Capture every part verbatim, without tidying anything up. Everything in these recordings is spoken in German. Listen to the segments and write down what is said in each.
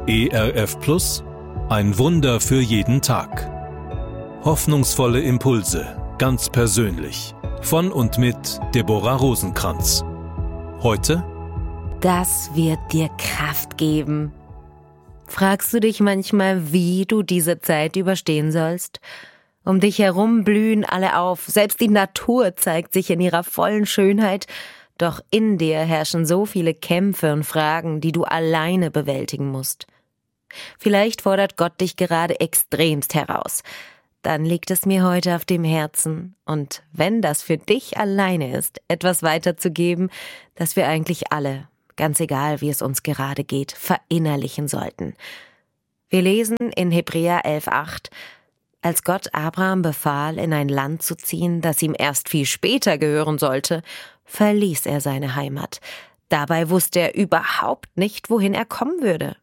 E R F Plus, ein Wunder für jeden Tag. Hoffnungsvolle Impulse, ganz persönlich. Von und mit Deborah Rosenkranz. Heute: Das wird dir Kraft geben. Fragst du dich manchmal, wie du diese Zeit überstehen sollst? Um dich herum blühen alle auf, selbst die Natur zeigt sich in ihrer vollen Schönheit, doch in dir herrschen so viele Kämpfe und Fragen, die du alleine bewältigen musst. Vielleicht fordert Gott dich gerade extremst heraus. Dann liegt es mir heute auf dem Herzen, und wenn das für dich alleine ist, etwas weiterzugeben, das wir eigentlich alle, ganz egal wie es uns gerade geht, verinnerlichen sollten. Wir lesen in Hebräer elf acht: Als Gott Abraham befahl, in ein Land zu ziehen, das ihm erst viel später gehören sollte, verließ er seine Heimat. Dabei wusste er überhaupt nicht, wohin er kommen würde.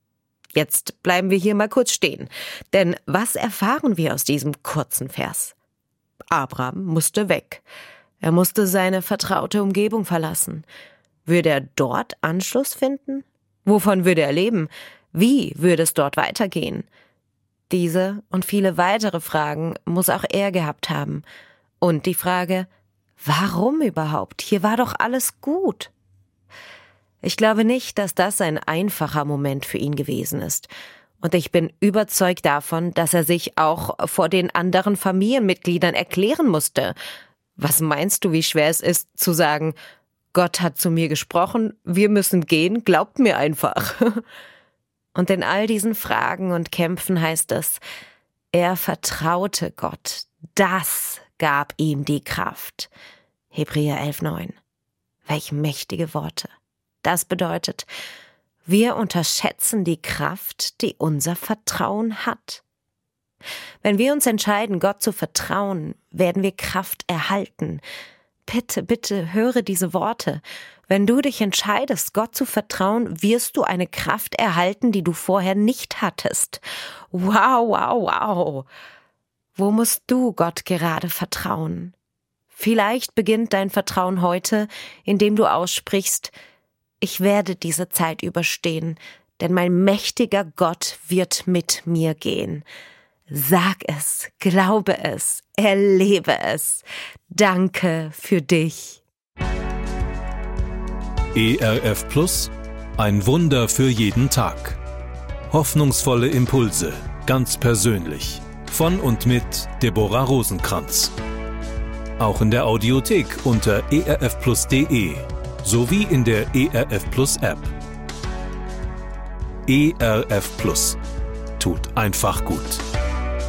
Jetzt bleiben wir hier mal kurz stehen, denn was erfahren wir aus diesem kurzen Vers? Abraham musste weg. Er musste seine vertraute Umgebung verlassen. Würde er dort Anschluss finden? Wovon würde er leben? Wie würde es dort weitergehen? Diese und viele weitere Fragen muss auch er gehabt haben. Und die Frage, warum überhaupt? Hier war doch alles gut. Ich glaube nicht, dass das ein einfacher Moment für ihn gewesen ist. Und ich bin überzeugt davon, dass er sich auch vor den anderen Familienmitgliedern erklären musste. Was meinst du, wie schwer es ist, zu sagen, Gott hat zu mir gesprochen, wir müssen gehen, glaubt mir einfach. Und in all diesen Fragen und Kämpfen heißt es, er vertraute Gott. Das gab ihm die Kraft. Hebräer elf neun. Welch mächtige Worte. Das bedeutet, wir unterschätzen die Kraft, die unser Vertrauen hat. Wenn wir uns entscheiden, Gott zu vertrauen, werden wir Kraft erhalten. Bitte, bitte höre diese Worte. Wenn du dich entscheidest, Gott zu vertrauen, wirst du eine Kraft erhalten, die du vorher nicht hattest. Wow, wow, wow. Wo musst du Gott gerade vertrauen? Vielleicht beginnt dein Vertrauen heute, indem du aussprichst, ich werde diese Zeit überstehen, denn mein mächtiger Gott wird mit mir gehen. Sag es, glaube es, erlebe es. Danke für dich. E R F Plus, ein Wunder für jeden Tag. Hoffnungsvolle Impulse, ganz persönlich. Von und mit Deborah Rosenkranz. Auch in der Audiothek unter e r f plus punkt de sowie in der E R F Plus App. E R F Plus. Tut einfach gut.